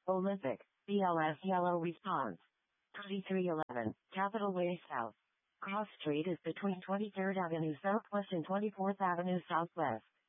Olympic, BLS yellow response. 2311, Capitol Way South. Cross Street is between 23rd Avenue Southwest and 24th Avenue Southwest.